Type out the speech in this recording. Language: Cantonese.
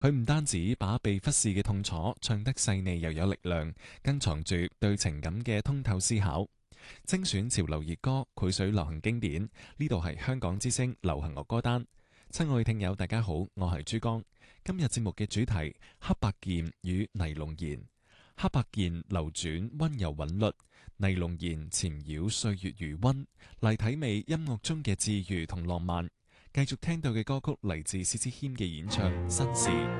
佢唔單止把被忽視嘅痛楚唱得細膩又有力量，更藏住對情感嘅通透思考。精選潮流熱歌，繪水流行經典。呢度係香港之聲流行樂歌單。親愛聽友，大家好，我係珠江。今日節目嘅主題：黑白鍵與尼龍弦。黑白鍵流轉溫柔韻律，尼龍弦纏繞歲月餘溫，嚟體味音樂中嘅治癒同浪漫。繼續聽到嘅歌曲嚟自薛之謙嘅演唱《紳士》。